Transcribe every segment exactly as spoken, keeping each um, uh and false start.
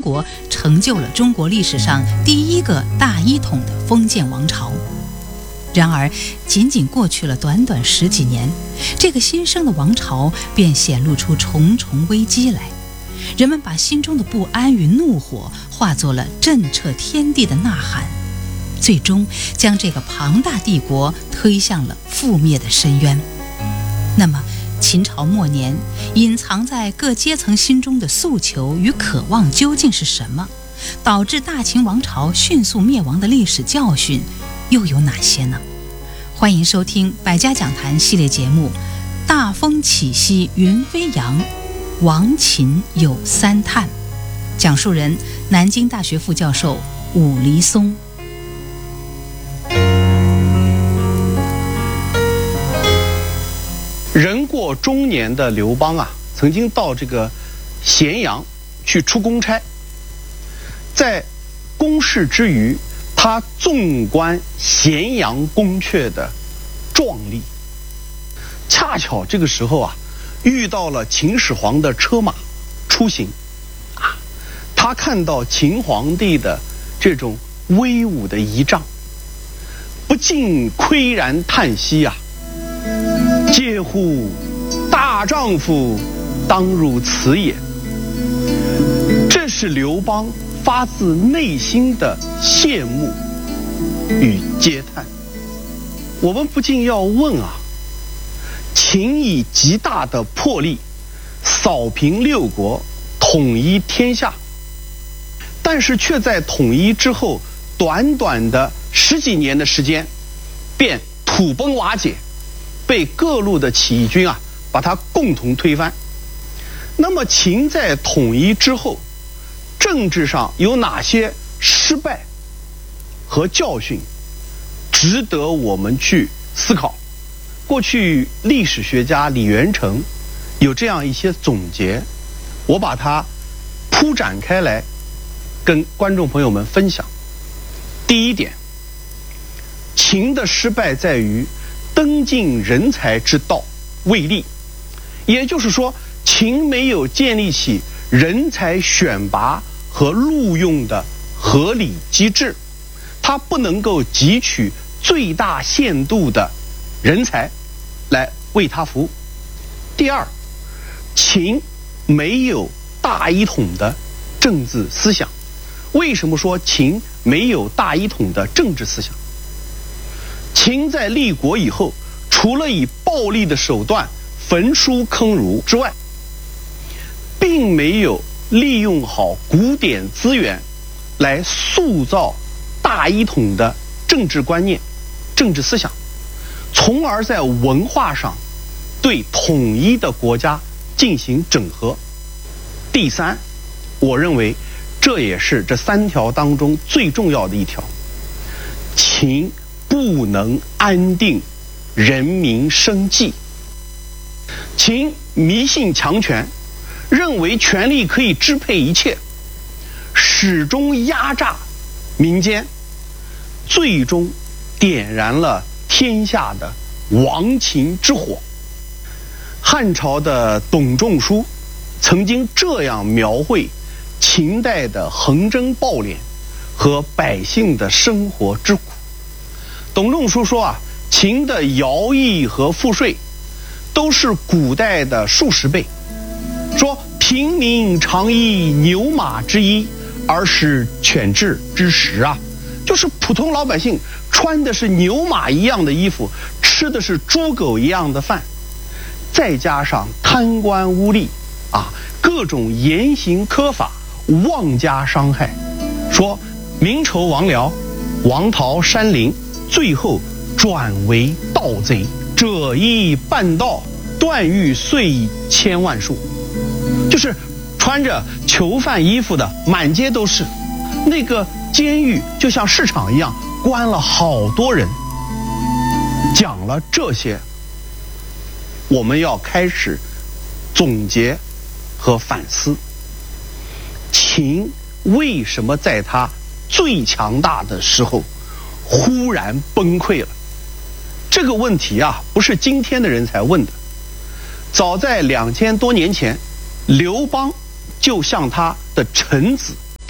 国，成就了中国历史上第一个大一统的封建王朝。然而，仅仅过去了短短十几年，这个新生的王朝便显露出重重危机来。人们把心中的不安与怒火化作了震彻天地的呐喊，最终将这个庞大帝国推向了覆灭的深渊。那么，秦朝末年，隐藏在各阶层心中的诉求与渴望究竟是什么？导致大秦王朝迅速灭亡的历史教训又有哪些呢？欢迎收听百家讲坛系列节目《大风起兮云飞扬，亡秦有三叹》，讲述人南京大学副教授武黎松。 人过中年的刘邦啊，曾经到这个咸阳去出公差，在公事之余，他纵观咸阳宫阙的壮丽。恰巧这个时候啊，遇到了秦始皇的车马出行，啊，他看到秦皇帝的这种威武的仪仗，不禁喟然叹息啊。嗟乎！大丈夫当如此也。这是刘邦发自内心的羡慕与嗟叹。我们不禁要问啊，秦以极大的魄力扫平六国，统一天下，但是却在统一之后短短的十几年的时间，便土崩瓦解，被各路的起义军啊把它共同推翻。那么秦在统一之后，政治上有哪些失败和教训值得我们去思考？过去历史学家李元成有这样一些总结，我把它铺展开来跟观众朋友们分享。第一点，秦的失败在于登进人才之道未立，也就是说，秦没有建立起人才选拔和录用的合理机制，它不能够汲取最大限度的人才来为它服务。第二，秦没有大一统的政治思想。为什么说秦没有大一统的政治思想？秦在立国以后，除了以暴力的手段焚书坑儒之外，并没有利用好古典资源来塑造大一统的政治观念、政治思想，从而在文化上对统一的国家进行整合。第三，我认为这也是这三条当中最重要的一条，秦不能安定人民生计。秦迷信强权，认为权力可以支配一切，始终压榨民间，最终点燃了天下的亡秦之火。汉朝的董仲舒曾经这样描绘秦代的横征暴敛和百姓的生活之苦。董仲舒说啊，秦的徭役和赋税都是古代的数十倍，说平民常衣牛马之衣，而使犬彘之食啊，就是普通老百姓穿的是牛马一样的衣服，吃的是猪狗一样的饭，再加上贪官污吏啊，各种严刑苛法，妄加伤害，说民仇亡僚，王逃山林，最后转为盗贼，者亦半盗，断狱遂千万数。就是穿着囚犯衣服的满街都是，那个监狱就像市场一样，关了好多人。讲了这些，我们要开始总结和反思，秦为什么在他最强大的时候忽然崩溃了？这个问题啊，不是今天的人才问的，早在两千多年前，刘邦就向他的臣子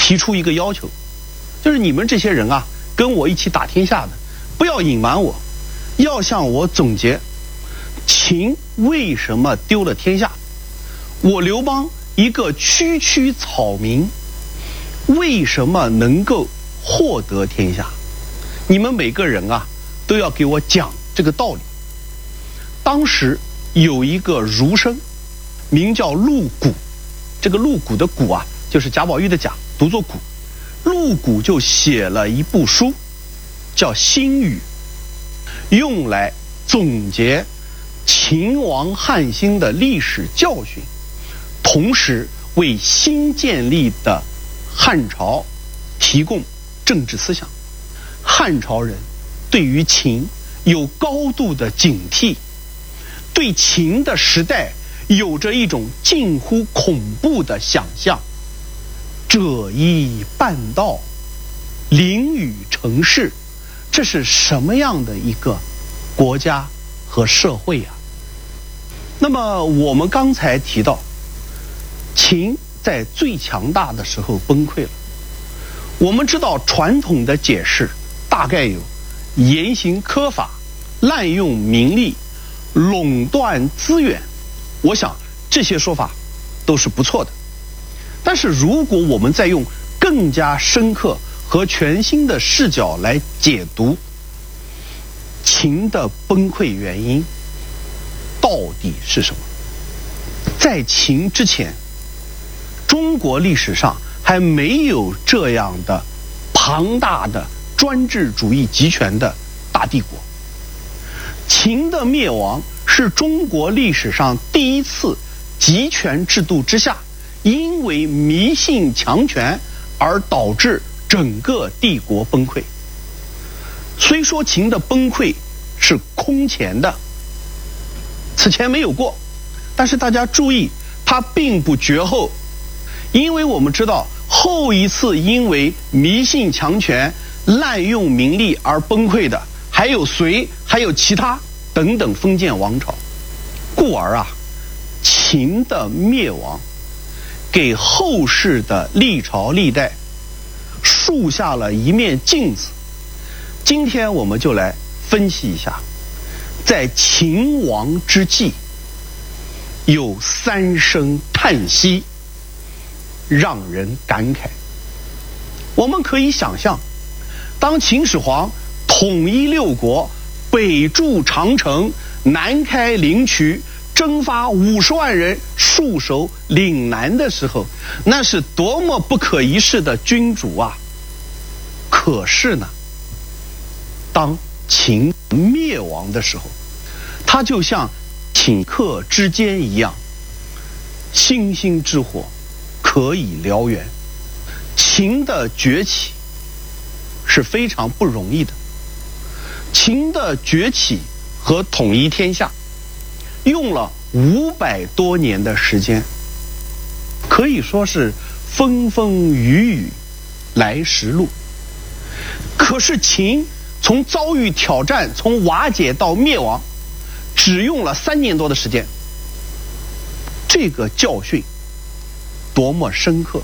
提出一个要求，就是你们这些人啊，跟我一起打天下的，不要隐瞒我，要向我总结秦为什么丢了天下，我刘邦一个区区草民为什么能够获得天下？你们每个人啊都要给我讲这个道理。当时有一个儒生名叫陆贾，这个陆贾的贾啊就是贾宝玉的贾，读作贾。陆贾就写了一部书叫《新语》，用来总结秦王汉兴的历史教训，同时为新建立的汉朝提供政治思想。汉朝人对于秦有高度的警惕，对秦的时代有着一种近乎恐怖的想象。者夷半道，凌羽成市，这是什么样的一个国家和社会呀？那么我们刚才提到，秦在最强大的时候崩溃了。我们知道传统的解释大概有严刑苛法、滥用民力、垄断资源，我想这些说法都是不错的。但是如果我们再用更加深刻和全新的视角来解读秦的崩溃原因到底是什么？在秦之前，中国历史上还没有这样的庞大的专制主义集权的大帝国。秦的灭亡是中国历史上第一次集权制度之下因为迷信强权而导致整个帝国崩溃。虽说秦的崩溃是空前的，此前没有过，但是大家注意，它并不绝后。因为我们知道后一次因为迷信强权、滥用民力而崩溃的还有隋，还有其他等等封建王朝。故而啊，秦的灭亡给后世的历朝历代树下了一面镜子。今天我们就来分析一下，在秦亡之际有三声叹息让人感慨。我们可以想象，当秦始皇统一六国，北筑长城，南开灵渠，征发五十万人戍守岭南的时候，那是多么不可一世的君主啊！可是呢，当秦灭亡的时候，他就像顷刻之间一样，星星之火可以燎原。秦的崛起是非常不容易的，秦的崛起和统一天下用了五百多年的时间，可以说是风风雨雨来时路。可是秦从遭遇挑战，从瓦解到灭亡，只用了三年多的时间。这个教训多么深刻！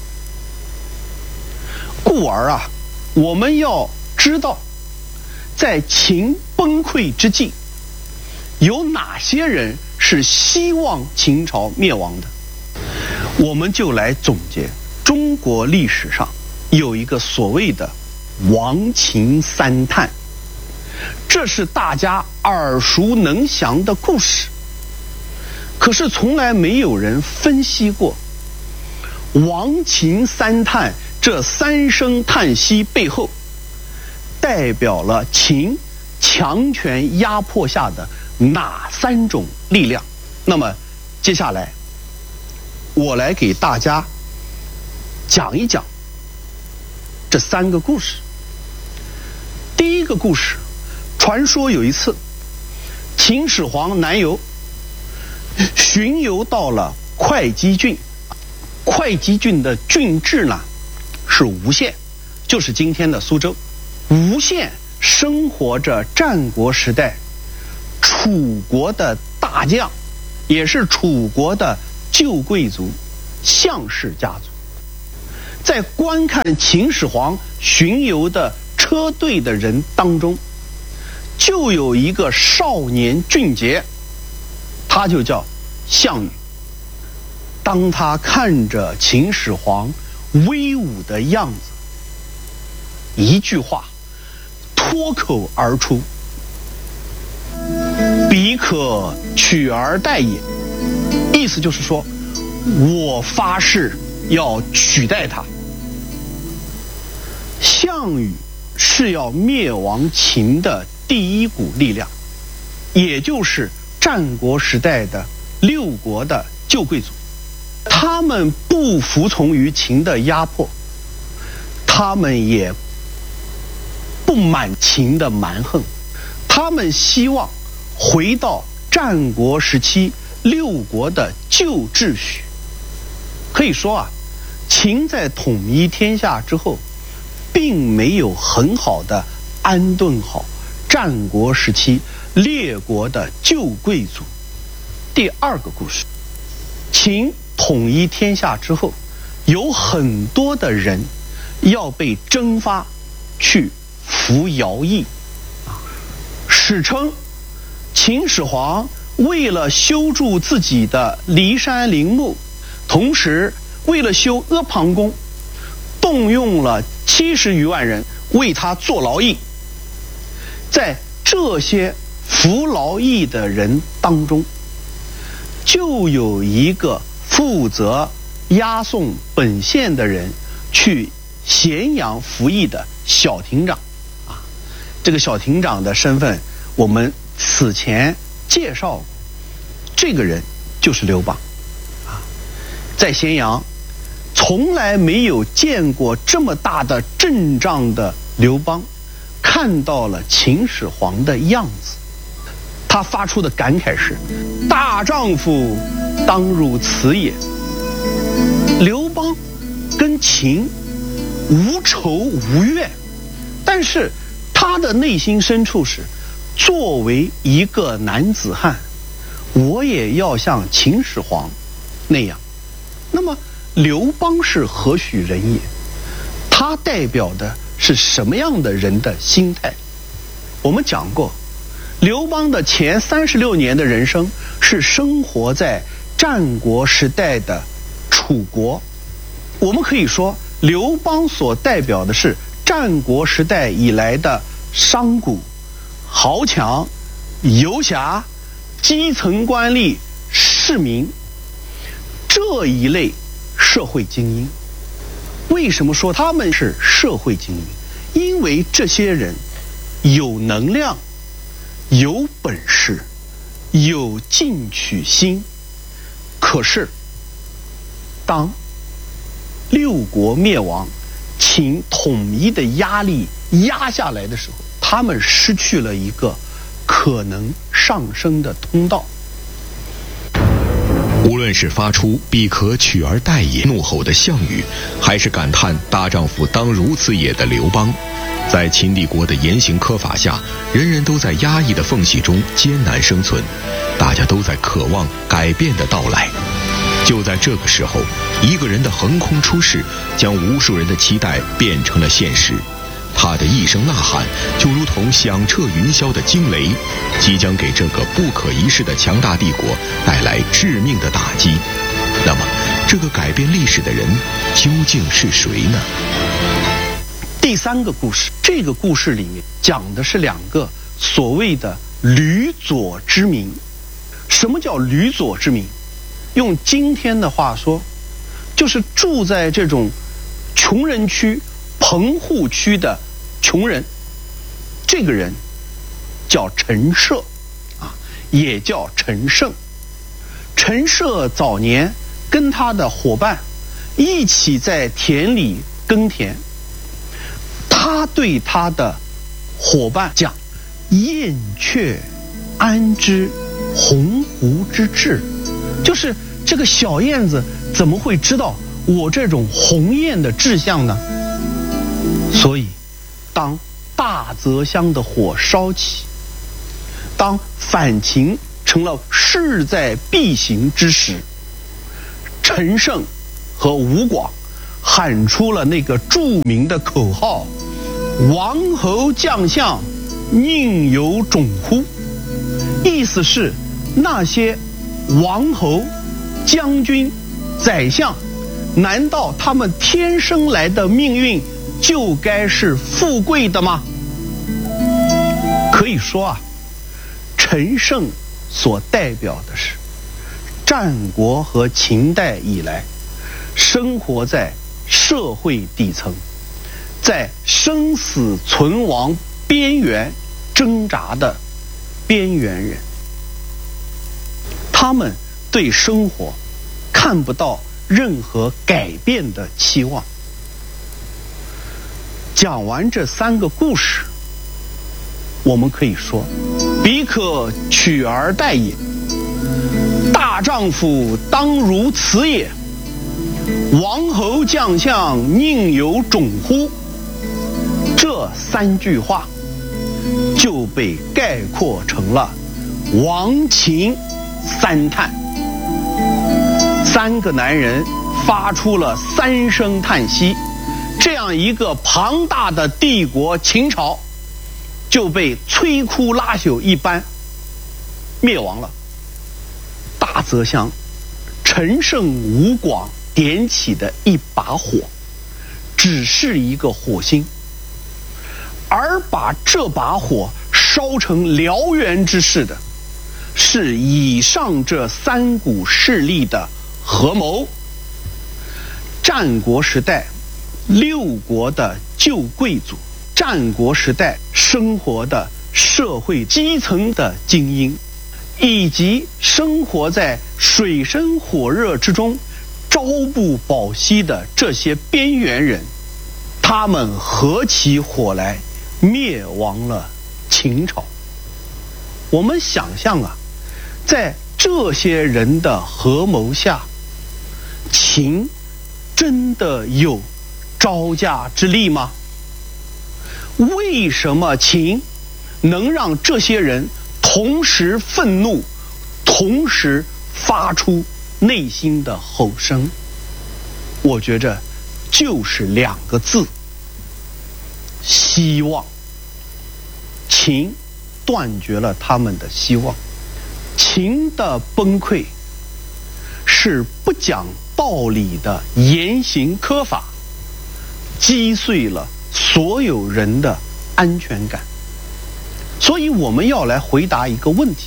故而啊，我们要知道，在秦崩溃之际，有哪些人是希望秦朝灭亡的？我们就来总结中国历史上有一个所谓的亡秦三叹，这是大家耳熟能详的故事，可是从来没有人分析过亡秦三叹这三声叹息背后代表了秦强权压迫下的哪三种力量。那么接下来我来给大家讲一讲这三个故事。第一个故事，传说有一次秦始皇南游，巡游到了会稽郡。会稽郡的郡治呢是吴县，就是今天的苏州。吴县生活着战国时代楚国的大将，也是楚国的旧贵族项氏家族。 在观看秦始皇巡游的车队的人当中，就有一个少年俊杰，他就叫项羽。当他看着秦始皇威武的样子，一句话脱口而出：彼可取而代也。意思就是说，我发誓要取代他。项羽是要灭亡秦的第一股力量，也就是战国时代的六国的旧贵族。他们不服从于秦的压迫，他们也不满秦的蛮横，他们希望回到战国时期六国的旧秩序。可以说啊，秦在统一天下之后，并没有很好的安顿好战国时期列国的旧贵族。第二个故事，秦统一天下之后，有很多的人要被征发去服徭役。史称秦始皇为了修筑自己的骊山陵墓，同时为了修阿房宫，动用了七十余万人为他做劳役。在这些服劳役的人当中，就有一个负责押送本县的人去咸阳服役的小亭长啊。这个小亭长的身份我们此前介绍过，这个人就是刘邦啊。在咸阳从来没有见过这么大的阵仗的刘邦，看到了秦始皇的样子，他发出的感慨是：大丈夫当如此也。刘邦跟秦无仇无怨，但是他的内心深处是，作为一个男子汉，我也要像秦始皇那样。那么刘邦是何许人也？他代表的是什么样的人的心态？我们讲过，刘邦的前三十六年的人生是生活在战国时代的楚国。我们可以说，刘邦所代表的是战国时代以来的商贾、豪强、游侠、基层官吏、市民这一类社会精英。为什么说他们是社会精英？因为这些人有能量、有本事、有进取心。可是当六国灭亡、秦统一的压力压下来的时候，他们失去了一个可能上升的通道。 无论是发出必可取而代也怒吼的项羽，还是感叹大丈夫当如此也的刘邦，在秦帝国的严刑苛法下，人人都在压抑的缝隙中艰难生存，大家都在渴望改变的到来。就在这个时候，一个人的横空出世，将无数人的期待变成了现实。他的一声呐喊，就如同响彻云霄的惊雷，即将给这个不可一世的强大帝国带来致命的打击。那么，这个改变历史的人究竟是谁呢？ 第三个故事，这个故事里面讲的是两个所谓的吕左之民。什么叫吕左之民？用今天的话说，就是住在这种穷人区、棚户区的穷人。这个人叫陈涉啊，也叫陈胜。陈涉早年跟他的伙伴一起在田里耕田，他对他的伙伴讲：燕雀安知鸿鹄之志？就是这个小燕子怎么会知道我这种鸿雁的志向呢？所以当大泽乡的火烧起，当反秦成了势在必行之时，陈胜和吴广喊出了那个著名的口号：王侯将相宁有种乎？意思是那些王侯、将军、宰相，难道他们天生来的命运就该是富贵的吗？可以说啊，陈胜所代表的是战国和秦代以来生活在社会底层，在生死存亡边缘挣扎的边缘人。他们对生活看不到任何改变的期望。讲完这三个故事，我们可以说，彼可取而代也，大丈夫当如此也，王侯将相宁有种乎？这三句话就被概括成了王秦三叹。三个男人发出了三声叹息，这样一个庞大的帝国秦朝就被摧枯拉朽一般灭亡了。大泽乡陈胜吴广点起的一把火，只是一个火星，而把这把火烧成燎原之势的，是以上这三股势力的合谋。战国时代六国的旧贵族，战国时代生活的社会基层的精英，以及生活在水深火热之中朝不保夕的这些边缘人，他们合起伙来灭亡了秦朝。我们想象啊，在这些人的合谋下，秦真的有招架之力吗？为什么秦能让这些人同时愤怒，同时发出内心的吼声？我觉着就是两个字：希望。秦断绝了他们的希望。秦的崩溃是不讲道理的严刑苛法击碎了所有人的安全感。所以我们要来回答一个问题：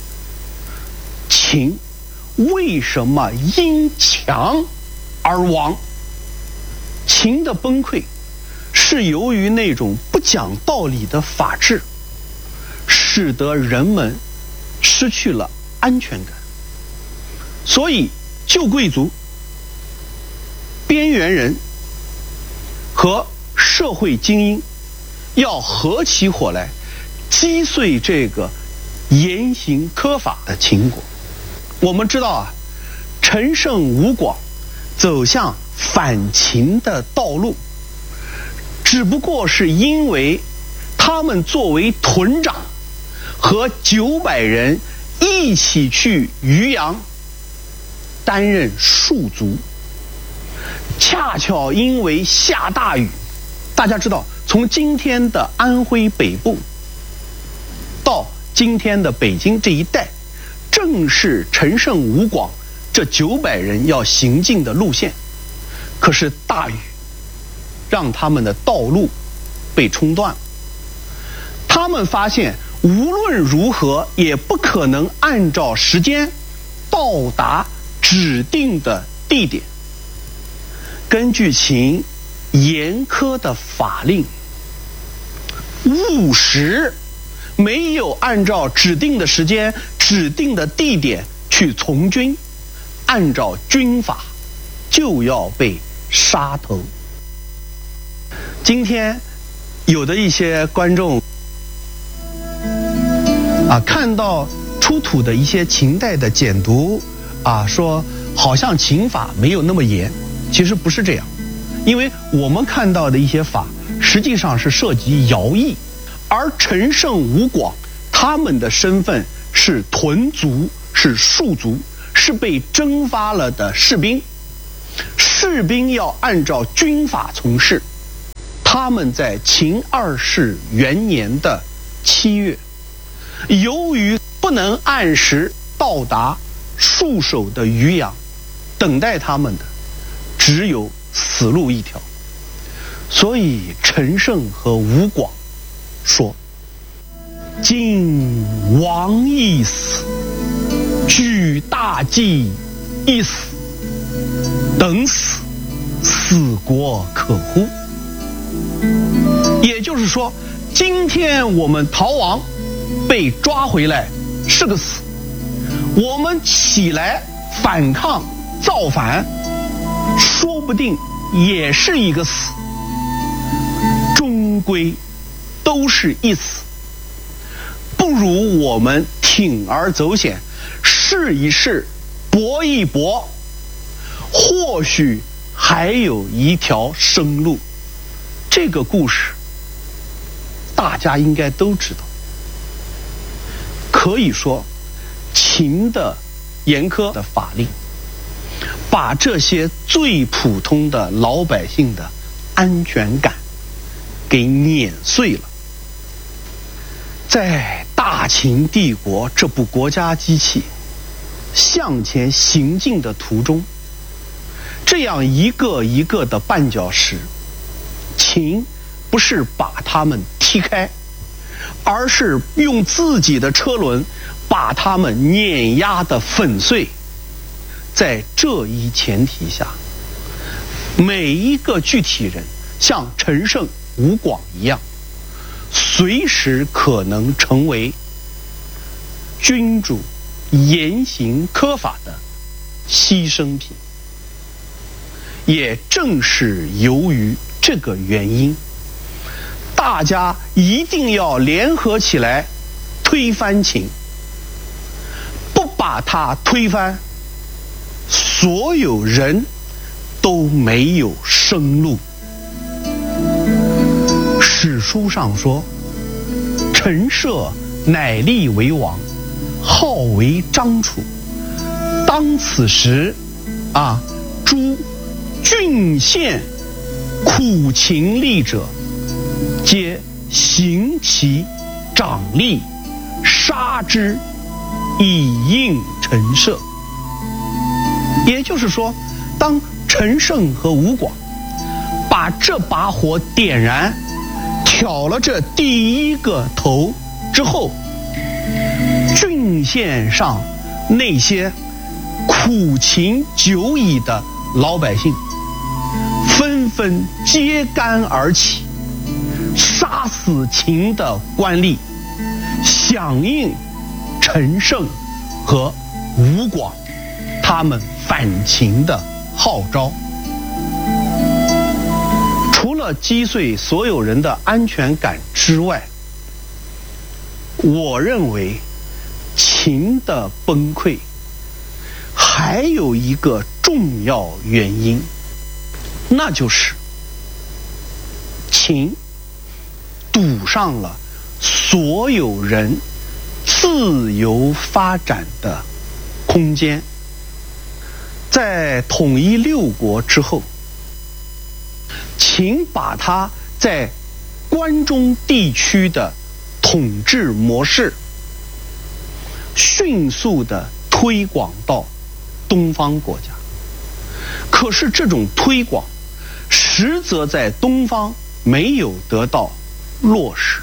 秦为什么因强而亡？秦的崩溃是由于那种不讲道理的法治，使得人们失去了安全感。所以旧贵族、边缘人和社会精英要合起伙来击碎这个严刑苛法的秦国。我们知道啊，陈胜吴广走向反秦的道路，只不过是因为他们作为屯长和九百人一起去渔阳担任戍卒，恰巧因为下大雨。大家知道，从今天的安徽北部到今天的北京这一带，正是陈胜吴广这九百人要行进的路线。可是大雨让他们的道路被冲断了，他们发现无论如何也不可能按照时间到达指定的地点。根据秦严苛的法令，误时没有按照指定的时间、指定的地点去从军，按照军法就要被杀头。今天有的一些观众啊，看到出土的一些秦代的简牍啊，说好像秦法没有那么严，其实不是这样。因为我们看到的一些法实际上是涉及徭役，而陈胜吴广他们的身份是屯卒，是戍卒，是被征发了的士兵。士士兵要按照军法从事。他们在秦二世元年的七月，由于不能按时到达戍守的渔阳，等待他们的只有死路一条。所以陈胜和吴广说：今王一死，举大计一死，等死，死国可乎？也就是说，今天我们逃亡被抓回来是个死，我们起来反抗造反说不定也是一个死，终归都是一死。不如我们铤而走险，试一试，搏一搏，或许还有一条生路。这个故事大家应该都知道。可以说，秦的严苛的法令把这些最普通的老百姓的安全感给碾碎了。在大秦帝国这部国家机器向前行进的途中，这样一个一个的绊脚石，秦不是把他们踢开，而是用自己的车轮把他们碾压得粉碎。在这一前提下，每一个具体人像陈胜、吴广一样，随时可能成为君主严刑苛法的牺牲品。也正是由于这个原因，大家一定要联合起来推翻秦。不把它推翻，所有人都没有生路。史书上说，陈涉乃立为王，号为张楚。当此时，啊，诸郡县苦秦吏者，皆行其长吏，杀之，以应陈涉。也就是说，当陈胜和吴广把这把火点燃，挑了这第一个头之后，郡县上那些苦秦久矣的老百姓纷纷揭竿而起，杀死秦的官吏，响应陈胜和吴广他们反秦的号召。除了击碎所有人的安全感之外，我认为秦的崩溃还有一个重要原因，那就是秦堵上了所有人自由发展的空间。在统一六国之后，秦把他在关中地区的统治模式迅速地推广到东方国家。可是这种推广实则在东方没有得到落实。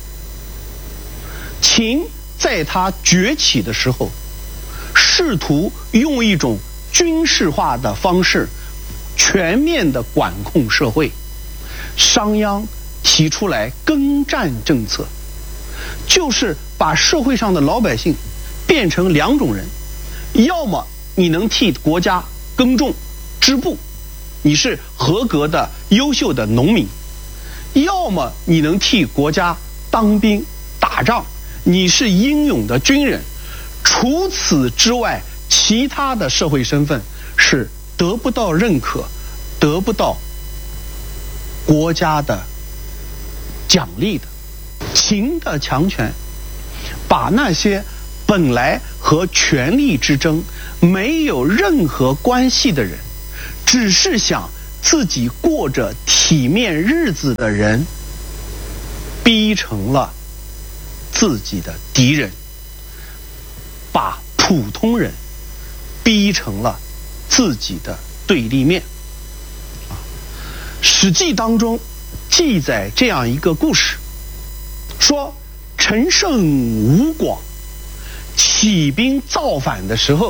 秦在他崛起的时候，试图用一种军事化的方式全面地管控社会。商鞅提出来耕战政策，就是把社会上的老百姓变成两种人，要么你能替国家耕种织布，你是合格的优秀的农民；要么你能替国家当兵打仗，你是英勇的军人。除此之外，其他的社会身份是得不到认可，得不到国家的奖励的。秦的强权把那些本来和权力之争没有任何关系的人，只只是想自己过着体面日子的人，逼成了自己的敌人，把普通人逼成了自己的对立面。啊，《史记》当中记载这样一个故事，说陈胜吴广起兵造反的时候，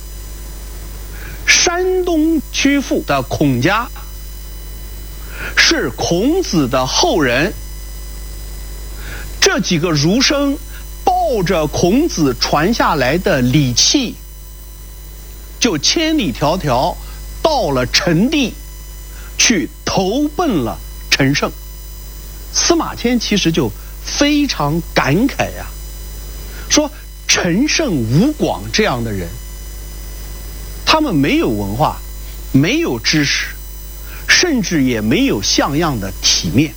山东曲阜的孔家是孔子的后人，这几个儒生抱着孔子传下来的礼器，就千里迢迢到了陈地，去投奔了陈胜。司马迁其实就非常感慨呀、啊，说陈胜吴广这样的人，他们没有文化，没有知识，甚至也没有像样的体面。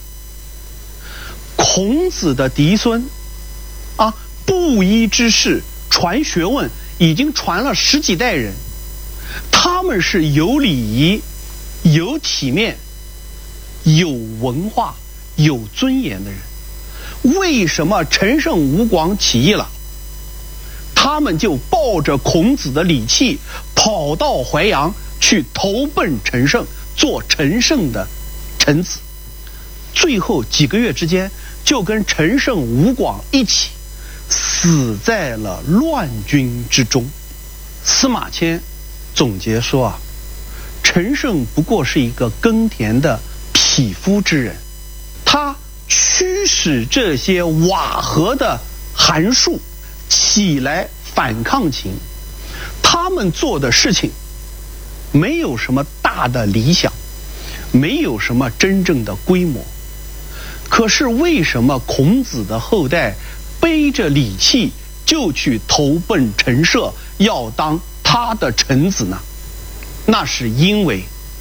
孔子的嫡孙啊，布衣之士，传学问已经传了十几代人，他们是有礼仪、有体面、有文化、有尊严的人。为什么陈胜吴广起义了，他们就抱着孔子的礼器跑到淮阳去投奔陈胜，做陈胜的臣子，最后几个月之间就跟陈胜吴广一起死在了乱军之中。司马迁总结说啊，陈胜不过是一个耕田的匹夫之人，他驱使这些瓦合的函数起来反抗秦，他们做的事情没有什么大的理想，没有什么真正的规模。可是为什么孔子的后代背着礼器就去投奔陈涉，要当他的臣子呢？那是因为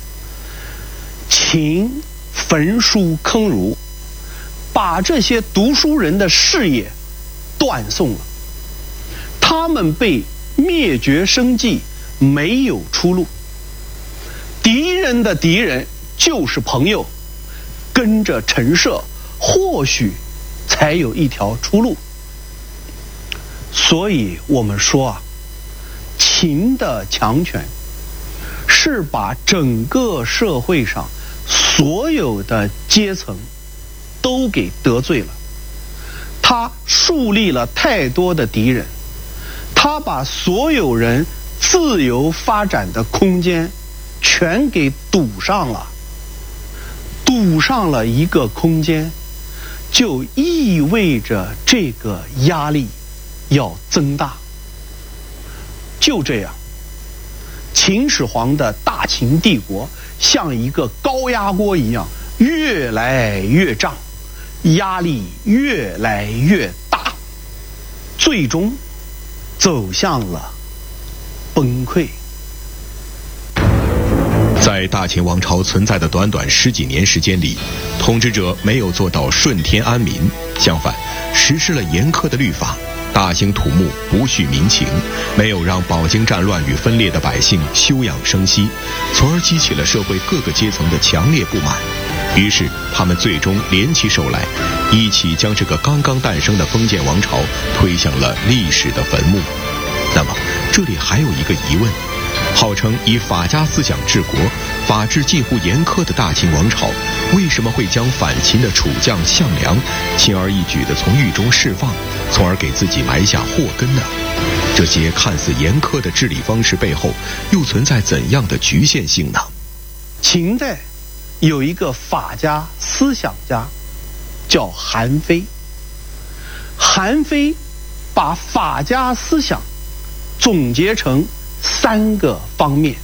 秦焚书坑儒，把这些读书人的事业断送了，他们被灭绝生计，没有出路。敌人的敌人就是朋友，跟着陈涉或许才有一条出路。所以我们说啊，秦的强权是把整个社会上所有的阶层都给得罪了，他树立了太多的敌人，他把所有人自由发展的空间全给堵上了。堵上了一个空间，就意味着这个压力要增大。就这样，秦始皇的大秦帝国像一个高压锅一样，越来越胀，压力越来越大，最终走向了崩溃。 在大秦王朝存在的短短十几年时间里，统治者没有做到顺天安民，相反，实施了严苛的律法，大兴土木，不恤民情，没有让饱经战乱与分裂的百姓休养生息，从而激起了社会各个阶层的强烈不满。于是，他们最终联起手来，一起将这个刚刚诞生的封建王朝推向了历史的坟墓。那么，这里还有一个疑问。号称以法家思想治国，法制近乎严苛的大秦王朝，为什么会将反秦的楚将项梁轻而易举地从狱中释放，从而给自己埋下祸根呢？这些看似严苛的治理方式背后，又存在怎样的局限性呢？ 秦代有一个法家思想家，叫韩非。韩非把法家思想总结成三个方面：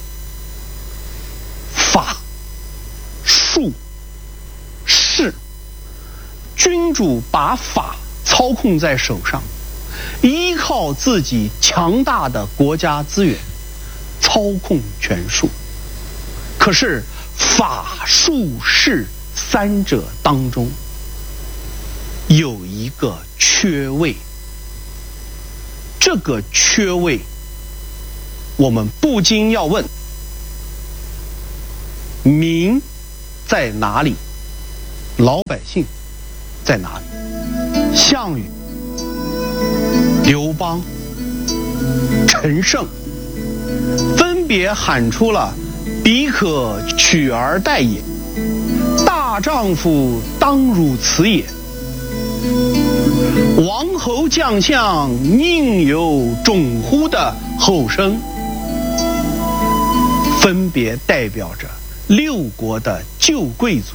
法、术、势。君主把法操控在手上，依靠自己强大的国家资源操控权术。可是法、术、势三者当中有一个缺位，这个缺位我们不禁要问， 民在哪里？老百姓在哪里？项羽、刘邦、陈胜分别喊出了彼可取而代也，大丈夫当如此也，王侯将相宁有种乎的后生，分别代表着六国的旧贵族、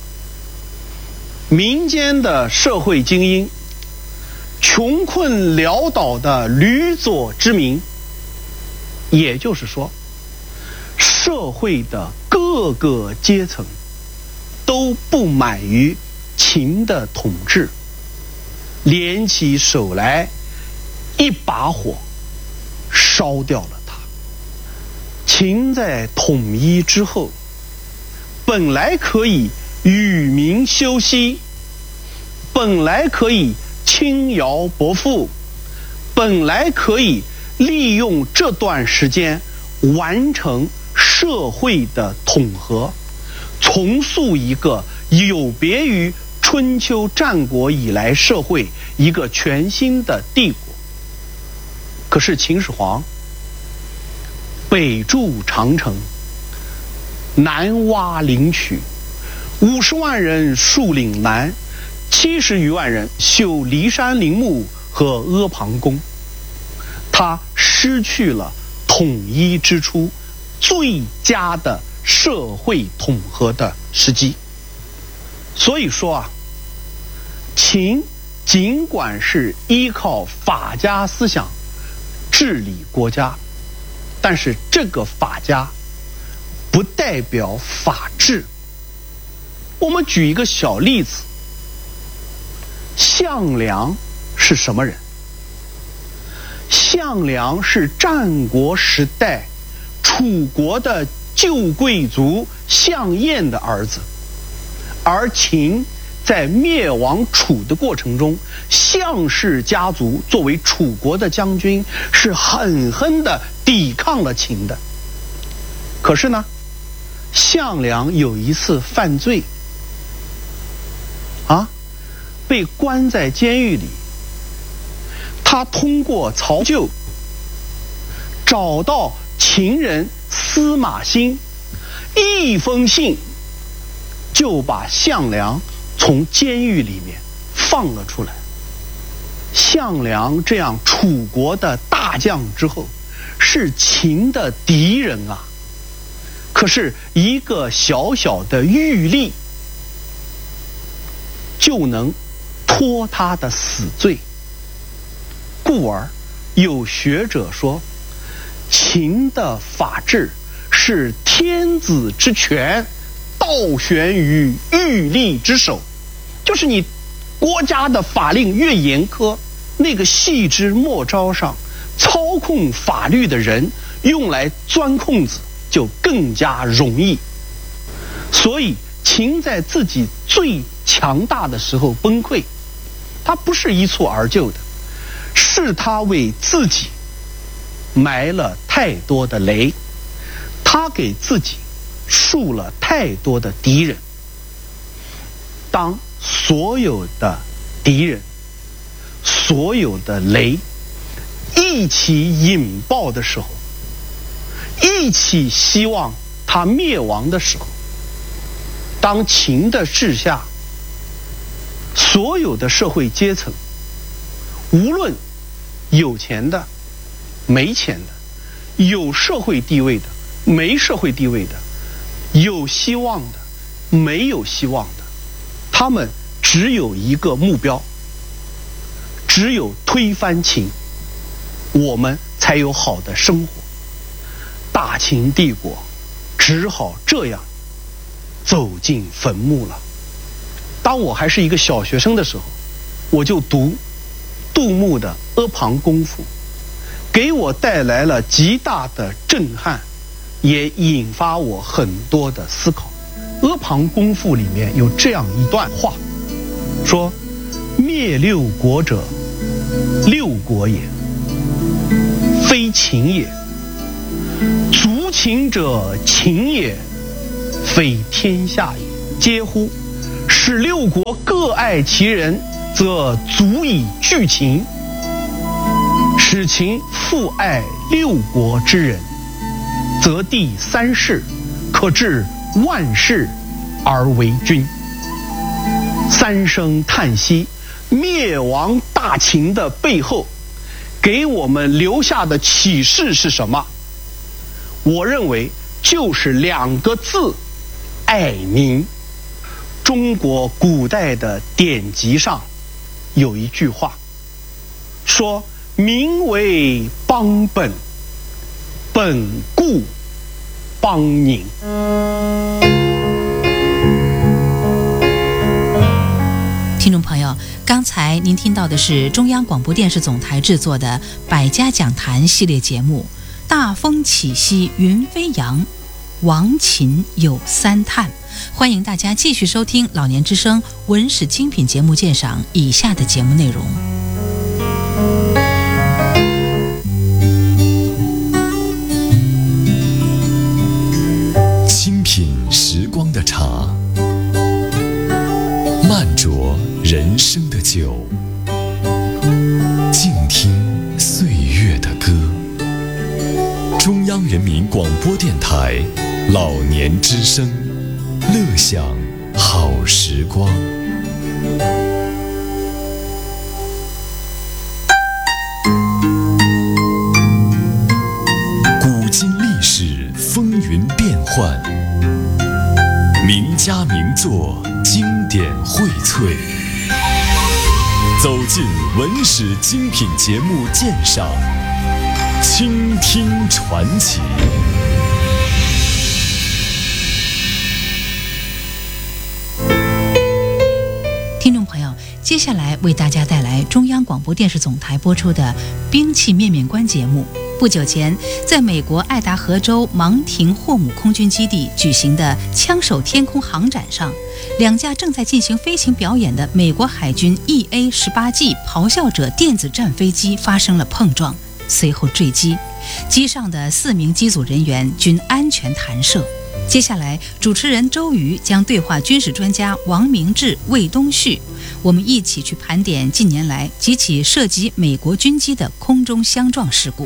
民间的社会精英、穷困潦倒的吕左之民，也就是说，社会的各个阶层都不满于秦的统治，联起手来，一把火烧掉了它。秦在统一之后，本来可以与民休息，本来可以轻徭薄赋，本来可以利用这段时间完成社会的统合，重塑一个有别于春秋战国以来社会一个全新的帝国。可是秦始皇北筑长城，南挖灵渠，五十万人戍岭南，七十余万人修骊山陵墓和阿房宫，他失去了统一之初最佳的社会统合的时机。所以说啊，秦尽管是依靠法家思想治理国家，但是这个法家不代表法治。我们举一个小例子，项梁是什么人？项梁是战国时代楚国的旧贵族项燕的儿子，而秦在灭亡楚的过程中，项氏家族作为楚国的将军是狠狠地抵抗了秦的。可是呢，项梁有一次犯罪啊，被关在监狱里。他通过曹咎找到秦人司马欣，一封信就把项梁从监狱里面放了出来。项梁这样楚国的大将之后，是秦的敌人啊。可是一个小小的狱吏就能脱他的死罪，故而有学者说，秦的法治是天子之权倒悬于狱吏之手，就是你国家的法令越严苛，那个细枝末梢上操控法律的人用来钻空子就更加容易。所以秦在自己最强大的时候崩溃，他不是一蹴而就的，是他为自己埋了太多的雷，他给自己树了太多的敌人。当所有的敌人、所有的雷一起引爆的时候，一起希望他灭亡的时候，当秦的治下，所有的社会阶层，无论有钱的、没钱的，有社会地位的、没社会地位的，有希望的、没有希望的，他们只有一个目标，只有推翻秦，我们才有好的生活。大秦帝国只好这样走进坟墓了。当我还是一个小学生的时候，我就读杜牧的《阿房宫赋》，给我带来了极大的震撼，也引发我很多的思考。《阿房宫赋》里面有这样一段话，说：灭六国者，六国也，非秦也；族秦者，秦也； 非天下也。嗟乎！使六国各爱其人，则足以聚秦；使秦复爱六国之人，则第三世可治万世而为君。三声叹息，灭亡大秦的背后，给我们留下的启示是什么？我认为就是两个字：爱民。中国古代的典籍上有一句话说：民为邦本，本固邦宁。 听众朋友，刚才您听到的是中央广播电视总台制作的百家讲坛系列节目《大风起兮云飞扬》，亡秦有三叹。欢迎大家继续收听老年之声文史精品节目鉴赏以下的节目内容。 清品时光的茶，慢酌人生的酒，静听岁月的歌。中央人民广播电台老年之声，乐享好时光。古今历史风云变幻，名家名作经典荟萃，走进文史精品节目鉴赏，倾听传奇。 听众朋友，接下来为大家带来中央广播电视总台播出的兵器面面观节目。不久前，在美国爱达荷州芒廷霍姆空军基地举行的枪手天空航展上，两架正在进行飞行表演的美国海军 E A 十八 G 咆哮者电子战飞机发生了碰撞，随后坠机，机上的四名机组人员均安全弹射。接下来，主持人周瑜将对话军事专家王明志、魏东旭，我们一起去盘点近年来几起涉及美国军机的空中相撞事故。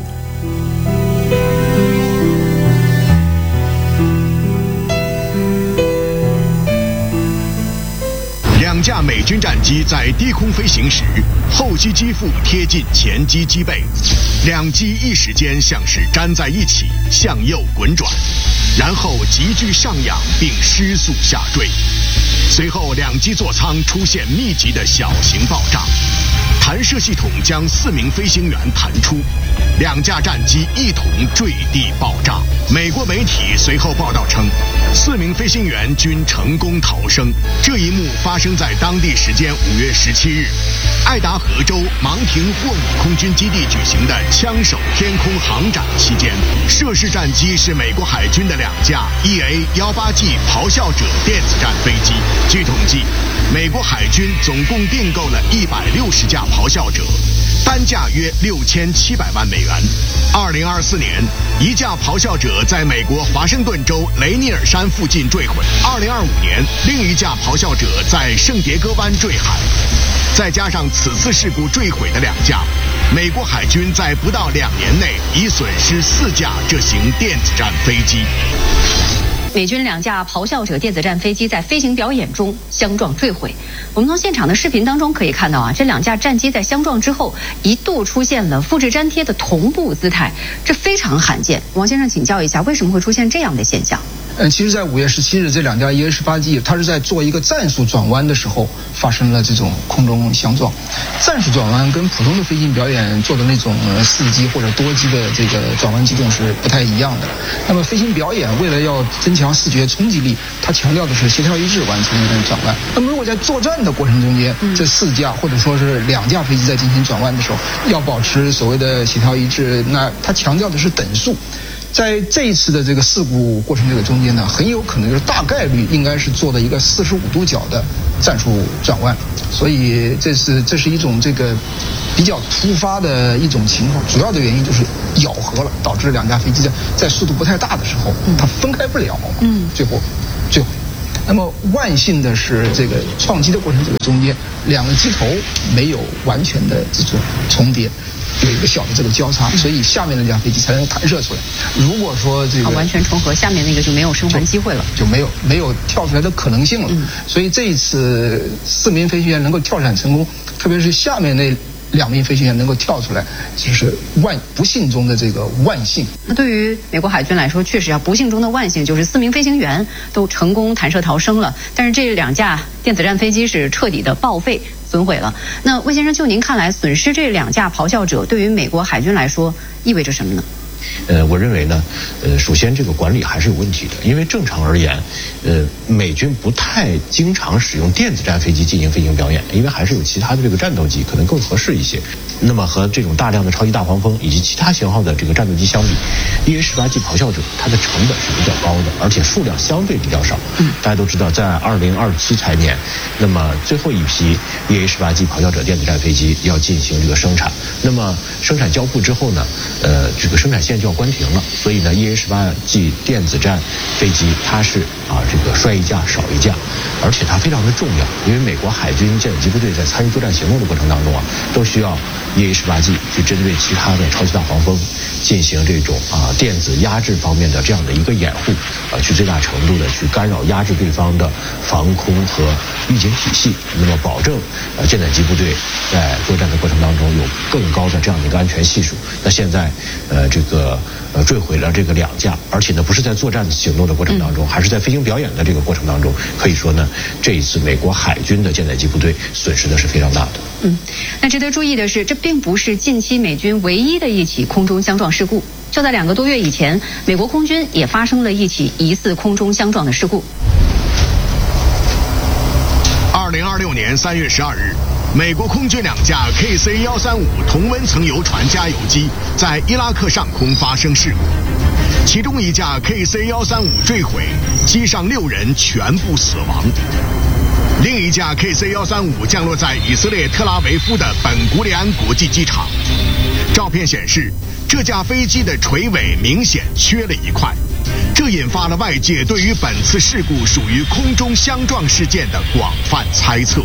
两架美军战机在低空飞行时，后机机腹贴近前机机背，两机一时间像是粘在一起，向右滚转，然后急剧上扬并失速下坠。随后两机座舱出现密集的小型爆炸，弹射系统将四名飞行员弹出，两架战机一同坠地爆炸。美国媒体随后报道称，四名飞行员均成功逃生。这一幕发生在当地时间五月十七日，爱达荷州芒廷霍姆空军基地举行的枪手天空航展期间，涉事战机是美国海军的两架 E A 十八 G 咆哮者电子战飞机。据统计，美国海军总共订购了一百六十架咆哮者，单价约六千七百万美元。二零二四年，一架咆哮者在美国华盛顿州雷尼尔山附近坠毁。二零二五年，另一架咆哮者在圣迭戈湾坠海。再加上此次事故坠毁的两架，美国海军在不到两年内已损失四架这型电子战飞机。 美军两架咆哮者电子战飞机在飞行表演中相撞坠毁。我们从现场的视频当中可以看到啊，这两架战机在相撞之后一度出现了复制粘贴的同步姿态，这非常罕见。王先生请教一下，为什么会出现这样的现象？ 嗯，其实，在五月十七日，这两架 E A 十八 G， 它是在做一个战术转弯的时候发生了这种空中相撞。战术转弯跟普通的飞行表演做的那种四机或者多机的这个转弯机动是不太一样的。那么飞行表演为了要增强视觉冲击力，它强调的是协调一致完成一种转弯。那么如果在作战的过程中间，这四架或者说是两架飞机在进行转弯的时候，要保持所谓的协调一致，那它强调的是等速。在这一次的这个事故过程这个中间呢，很有可能就是大概率应该是做的一个四十五度角的战术转弯，所以这是这是一种这个比较突发的一种情况。主要的原因就是咬合了，导致两架飞机在在速度不太大的时候，它分开不了，嗯，最后那么万幸的是，这个创机的过程这个中间，两个机头没有完全的这种重叠，有一个小的这个交叉，所以下面那架飞机才能弹射出来。如果说这个、 啊、完全重合，下面那个就没有生还机会了， 就没有没有跳出来的可能性了。 嗯、 所以这一次四名飞行员能够跳伞成功，特别是下面那两名飞行员能够跳出来，就是万不幸中的这个万幸。 那对于美国海军来说，确实啊，不幸中的万幸就是四名飞行员都成功弹射逃生了，但是这两架电子战飞机是彻底的报废损毁了。那魏先生，就您看来，损失这两架咆哮者对于美国海军来说意味着什么呢？ 呃，我认为呢，呃，首先这个管理还是有问题的，因为正常而言，呃，美军不太经常使用电子战飞机进行飞行表演，因为还是有其他的这个战斗机可能更合适一些。那么和这种大量的超级大黄蜂以及其他型号的这个战斗机相比 ，E A 十八 G 咆哮者它的成本是比较高的，而且数量相对比较少。嗯，大家都知道，在二零二七财年，那么最后一批 E A 十八 G 咆哮者电子战飞机要进行这个生产，那么生产交付之后呢，呃，这个生产线就要关停了，所以呢 ，E A 十八 G 电子战飞机它是啊这个衰一架少一架，而且它非常的重要，因为美国海军舰载机部队在参与作战行动的过程当中啊，都需要 E A 十八 G 去针对其他的超级大黄蜂进行这种啊电子压制方面的这样的一个掩护，啊，去最大程度的去干扰压制对方的防空和预警体系，那么保证呃舰载机部队在作战的过程当中有更高的这样的一个安全系数。那现在呃这个呃坠毁了这个两架，而且呢不是在作战行动的过程当中，还是在飞行表演的这个过程当中，可以说呢这一次美国海军的舰载机部队损失的是非常大的。 嗯，那值得注意的是，这并不是近期美军唯一的一起空中相撞事故。就在两个多月以前，美国空军也发生了一起疑似空中相撞的事故。 二零二六年三月十二日，美国空军两架 K C 一三五同温层油船加油机在伊拉克上空发生事故，其中一架 K C 一三五坠毁，机上六人全部死亡。另一架 K C 一三五降落在以色列特拉维夫的本古里安国际机场。照片显示，这架飞机的垂尾明显缺了一块，这引发了外界对于本次事故属于空中相撞事件的广泛猜测。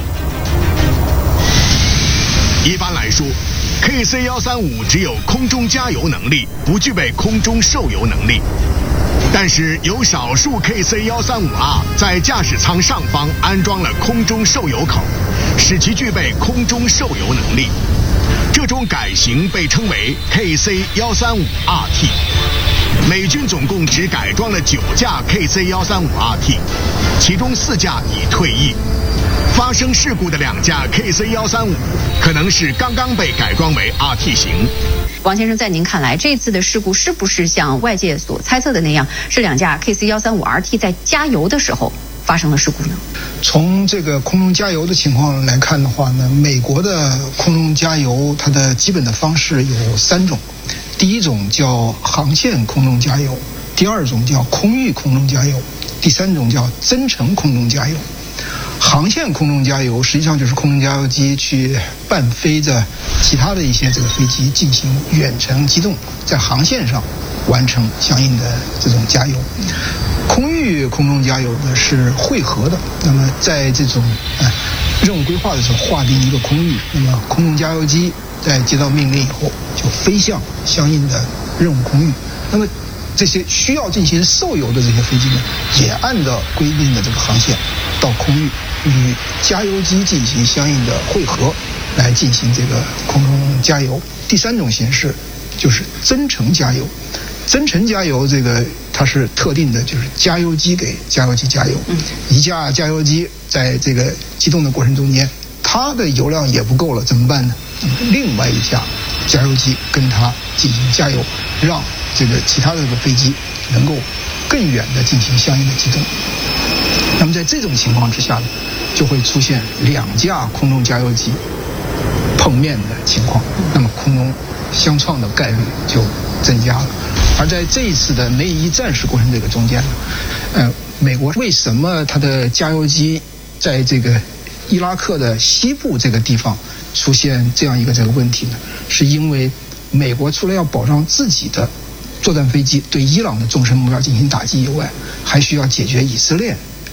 一般来说 ，K C 一三五只有空中加油能力，不具备空中受油能力。但是有少数 K C 一三五 R 在驾驶舱上方安装了空中受油口，使其具备空中受油能力。这种改型被称为 K C 一三五 R T。美军总共只改装了九架 K C 一三五 R T， 其中四架已退役。发生事故的两架 K C 一三五可能是刚刚被改装为 R T 型。 王先生，在您看来，这次的事故是不是像外界所猜测的那样，是两架 K C 一三五 R T 在加油的时候发生了事故呢？ 从这个空中加油的情况来看的话呢，美国的空中加油它的基本的方式有三种，第一种叫航线空中加油，第二种叫空域空中加油，第三种叫增程空中加油。航线空中加油实际上就是空中加油机去伴飞着其他的一些这个飞机进行远程机动，在航线上完成相应的这种加油。空域空中加油呢是汇合的，那么在这种呃任务规划的时候划定一个空域，那么空中加油机在接到命令以后就飞向相应的任务空域，那么这些需要进行受油的这些飞机呢，也按照规定的这个航线到空域与加油机进行相应的汇合，来进行这个空中加油。第三种形式就是增程加油。增程加油这个它是特定的，就是加油机给加油机加油。一架加油机在这个机动的过程中间，它的油量也不够了，怎么办呢？另外一架加油机跟它进行加油，让这个其他的这个飞机能够更远的进行相应的机动。那么在这种情况之下呢，就会出现两架空中加油机碰面的情况，那么空中相撞的概率就增加了。而在这一次的内伊战事过程这个中间呢，呃，美国为什么它的加油机在这个伊拉克的西部这个地方出现这样一个这个问题呢？是因为美国除了要保障自己的作战飞机对伊朗的纵深目标进行打击以外，还需要解决以色列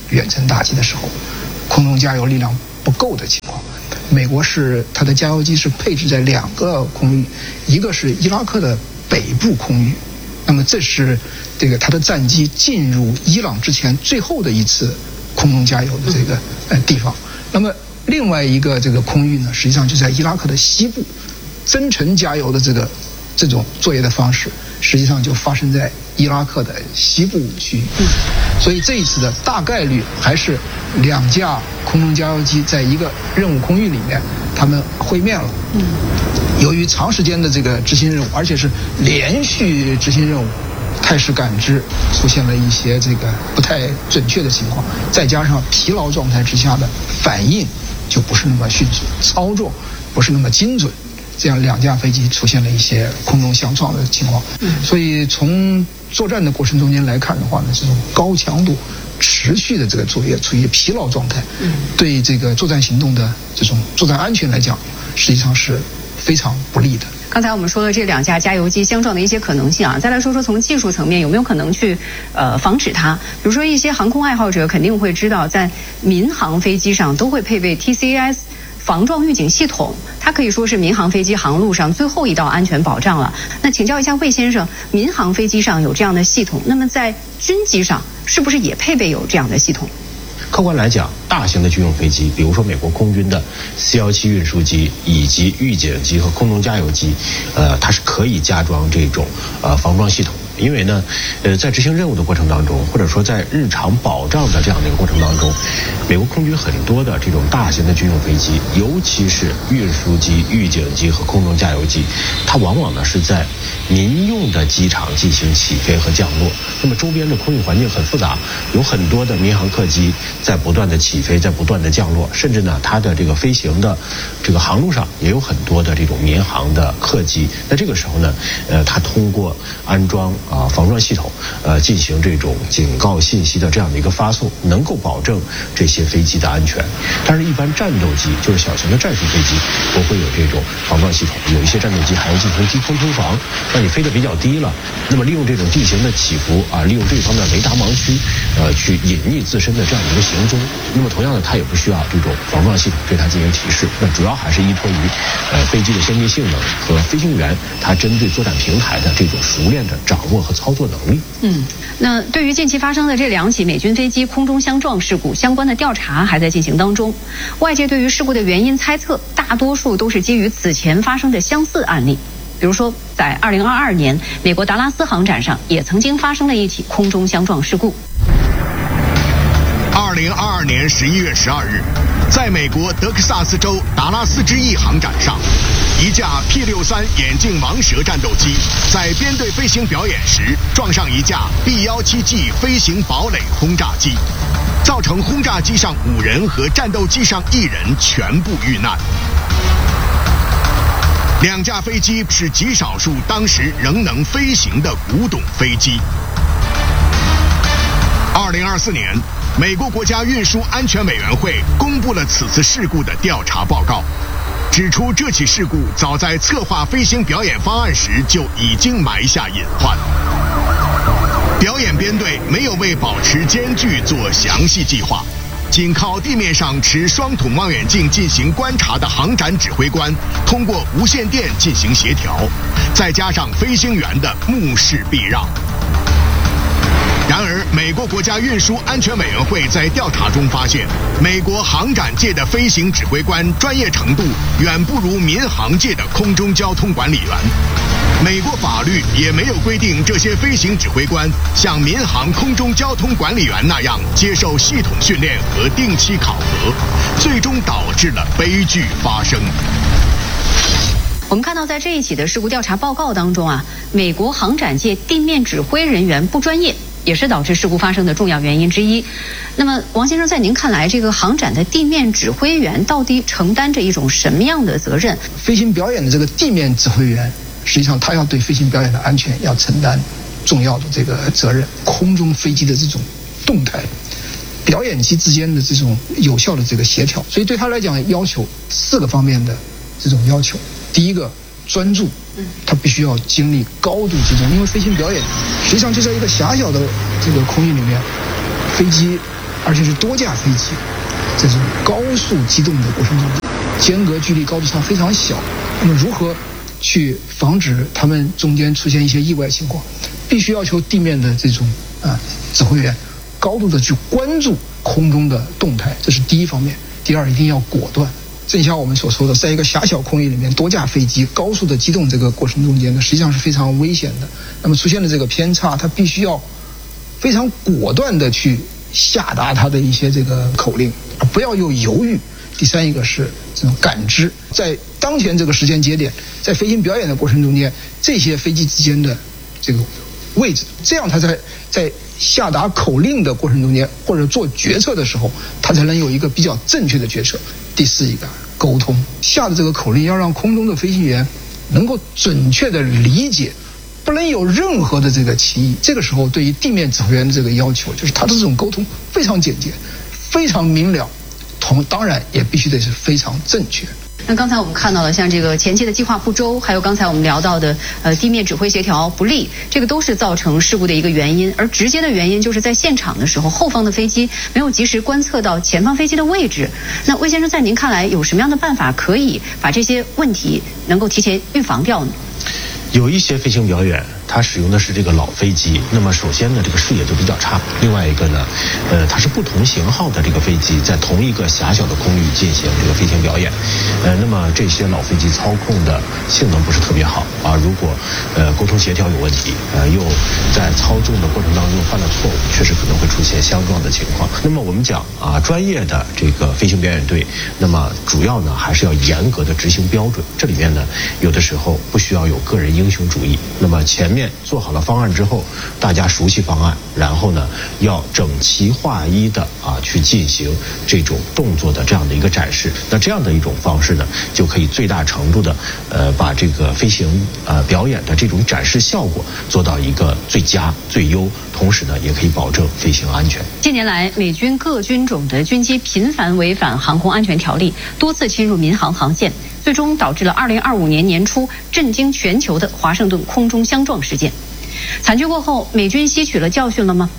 远程打击的时候，空中加油力量不够的情况。美国是它的加油机是配置在两个空域，一个是伊拉克的北部空域，那么这是这个它的战机进入伊朗之前最后的一次空中加油的这个呃地方。那么另外一个这个空域呢，实际上就在伊拉克的西部，增程加油的这个这种作业的方式，实际上就发生在伊拉克的西部区域。所以这一次的大概率还是两架空中加油机在一个任务空域里面，他们会面了。嗯，由于长时间的这个执行任务，而且是连续执行任务，态势感知出现了一些这个不太准确的情况，再加上疲劳状态之下的反应就不是那么迅速，操作不是那么精准，这样两架飞机出现了一些空中相撞的情况。嗯，所以从作战的过程中间来看的话呢，这种高强度持续的这个作业处于疲劳状态，嗯，对这个作战行动的这种作战安全来讲，实际上是非常不利的。 刚才我们说了这两架加油机相撞的一些可能性啊，再来说说从技术层面有没有可能去呃防止它？比如说一些航空爱好者肯定会知道，在民航飞机上都会配备 T C A S 防撞预警系统，它可以说是民航飞机航路上最后一道安全保障了。那请教一下魏先生，民航飞机上有这样的系统，那么在军机上是不是也配备有这样的系统？ 客观来讲，大型的军用飞机，比如说美国空军的 C 十七运输机以及预警机和空中加油机，呃，它是可以加装这种呃防撞系统。因为呢，呃，在执行任务的过程当中，或者说在日常保障的这样的一个过程当中，美国空军很多的这种大型的军用飞机，尤其是运输机、预警机和空中加油机，它往往呢是在民用的机场进行起飞和降落。那么周边的空域环境很复杂，有很多的民航客机在不断的起飞，在不断的降落，甚至呢，它的这个飞行的这个航路上也有很多的这种民航的客机。那这个时候呢，呃，它通过安装啊，防撞系统，呃，进行这种警告信息的这样的一个发送，能够保证这些飞机的安全。但是，一般战斗机就是小型的战术飞机不会有这种防撞系统，有一些战斗机还要进行低空通防，让你飞得比较低了，那么利用这种地形的起伏啊，利用这方面雷达盲区，呃，去隐匿自身的这样一个行踪。那么，同样的，它也不需要这种防撞系统对它进行提示，那主要还是依托于呃飞机的先进性能和飞行员他针对作战平台的这种熟练的掌握和操作能力。 嗯，那对于近期发生的这两起美军飞机空中相撞事故，相关的调查还在进行当中。外界对于事故的原因猜测，大多数都是基于此前发生的相似案例。比如说，在二零二二年，美国达拉斯航展上也曾经发生了一起空中相撞事故。 二零二二年十一月十二日，在美国德克萨斯州达拉斯之翼航展上，一架 P 六十三眼镜王蛇战斗机在编队飞行表演时撞上一架 B 十七 G 飞行堡垒轰炸机，造成轰炸机上五人和战斗机上一人全部遇难。两架飞机是极少数当时仍能飞行的古董飞机。二零二四年，美国国家运输安全委员会公布了此次事故的调查报告，指出这起事故早在策划飞行表演方案时就已经埋下隐患。表演编队没有为保持间距做详细计划，仅靠地面上持双筒望远镜进行观察的航展指挥官通过无线电进行协调，再加上飞行员的目视避让。然而，美国国家运输安全委员会在调查中发现，美国航展界的飞行指挥官专业程度远不如民航界的空中交通管理员。美国法律也没有规定这些飞行指挥官像民航空中交通管理员那样接受系统训练和定期考核，最终导致了悲剧发生。 我们看到，在这一起的事故调查报告当中啊，美国航展界地面指挥人员不专业，也是导致事故发生的重要原因之一。那么，王先生，在您看来，这个航展的地面指挥员到底承担着一种什么样的责任？ 飞行表演的这个地面指挥员，实际上他要对飞行表演的安全要承担重要的这个责任。空中飞机的这种动态，表演机之间的这种有效的这个协调，所以对他来讲要求四个方面的这种要求。第一个，专注，他必须要经历高度集中，因为飞行表演实际上就在一个狭小的这个空域里面，飞机而且是多架飞机这种高速机动的过程中，间隔距离高度差非常小。那么如何去防止他们中间出现一些意外情况？必须要求地面的这种啊指挥员高度的去关注空中的动态，这是第一方面。第二，一定要果断。正像我们所说的，在一个狭小空域里面，多架飞机高速的机动这个过程中间呢，实际上是非常危险的。那么出现的这个偏差，它必须要非常果断的去下达它的一些这个口令，而不要有犹豫。第三一个是这种感知，在当前这个时间节点，在飞行表演的过程中间，这些飞机之间的这个位置，这样它在在下达口令的过程中间，或者做决策的时候，它才能有一个比较正确的决策。第四一个沟通，下的这个口令要让空中的飞行员能够准确的理解，不能有任何的这个歧义。这个时候对于地面指挥员的这个要求，就是他的这种沟通非常简洁，非常明了，同当然也必须得是非常正确。 那刚才我们看到了，像这个前期的计划不周，还有刚才我们聊到的呃地面指挥协调不力，这个都是造成事故的一个原因。而直接的原因就是在现场的时候，后方的飞机没有及时观测到前方飞机的位置。那魏先生，在您看来，有什么样的办法可以把这些问题能够提前预防掉呢？ 有一些飞行表演，它使用的是这个老飞机，那么首先呢，这个视野就比较差。另外一个呢，呃，它是不同型号的这个飞机在同一个狭小的空域进行这个飞行表演，呃，那么这些老飞机操控的性能不是特别好啊。如果呃沟通协调有问题，呃，又在操纵的过程当中犯了错误，确实可能会出现相撞的情况。那么我们讲啊，专业的这个飞行表演队，那么主要呢还是要严格的执行标准。这里面呢，有的时候不需要有个人英雄主义。那么前面做好了方案之后，大家熟悉方案，然后呢，要整齐划一的啊去进行这种动作的这样的一个展示。那这样的一种方式呢，就可以最大程度的呃把这个飞行呃表演的这种展示效果做到一个最佳最优，同时呢，也可以保证飞行安全。 近年来，美军各军种的军机频繁违反航空安全条例，多次侵入民航航线，最终导致了二零二五年年初震惊全球的华盛顿空中相撞事件。惨剧过后，美军吸取了教训了吗？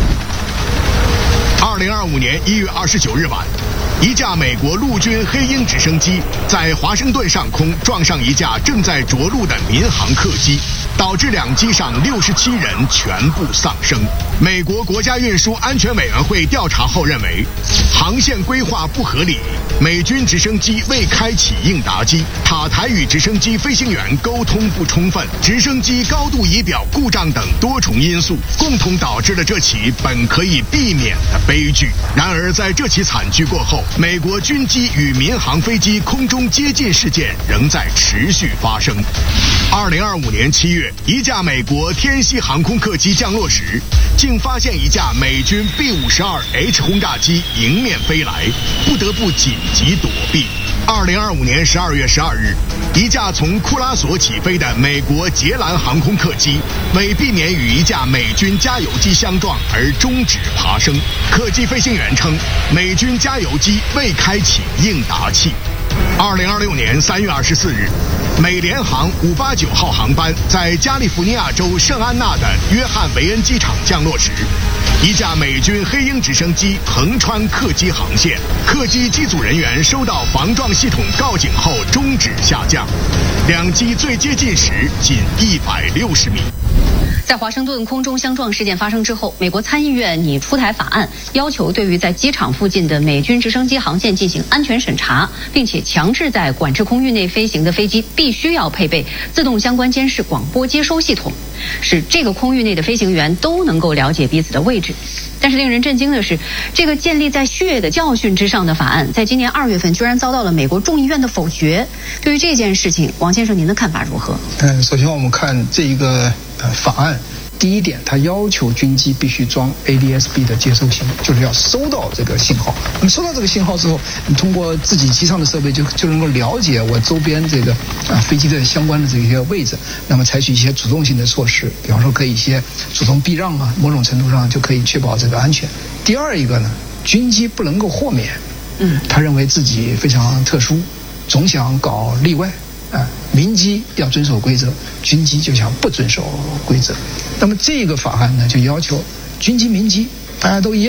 二零二五年一月二十九日晚，一架美国陆军黑鹰直升机在华盛顿上空撞上一架正在着陆的民航客机，导致两机上六十七人全部丧生。美国国家运输安全委员会调查后认为，航线规划不合理，美军直升机未开启应答机，塔台与直升机飞行员沟通不充分，直升机高度仪表故障等多重因素，共同导致了这起本可以避免的悲剧。然而，在这起惨剧过后，美国军机与民航飞机空中接近事件仍在持续发生。二零二五年七月，一架美国天西航空客机降落时，竟发现一架美军 B 五十二 H 轰炸机迎面飞来，不得不紧急躲避。二零二五年十二月十二日，一架从库拉索起飞的美国捷兰航空客机，为避免与一架美军加油机相撞而终止爬升。客机飞行员称，美军加油机未开启应答器。二零二六年三月二十四日，美联航五八九号航班在加利福尼亚州圣安娜的约翰维恩机场降落时，一架美军黑鹰直升机横穿客机航线，客机机组人员收到防撞系统告警后终止下降，两机最接近时仅一百六十米。 在华盛顿空中相撞事件发生之后，美国参议院拟出台法案，要求对于在机场附近的美军直升机航线进行安全审查，并且强制在管制空域内飞行的飞机必须要配备自动相关监视广播接收系统，使这个空域内的飞行员都能够了解彼此的位置。但是令人震惊的是，这个建立在血的教训之上的法案，在今年二月份居然遭到了美国众议院的否决。对于这件事情，王先生您的看法如何？ 嗯，首先我们看这一个呃法案。第一点，它要求军机必须装 A D S B 的接收系统，就是要收到这个信号。那么收到这个信号之后，你通过自己机上的设备就就能够了解我周边这个啊飞机的相关的这些位置，那么采取一些主动性的措施，比方说可以一些主动避让啊，某种程度上就可以确保这个安全。第二一个呢，军机不能够豁免，嗯，他认为自己非常特殊，总想搞例外。啊，民机要遵守规则，军机就想不遵守规则。那么这个法案呢，就要求军机、民机大家都一样，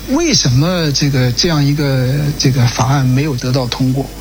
为什么这个这样一个这个法案没有得到通过？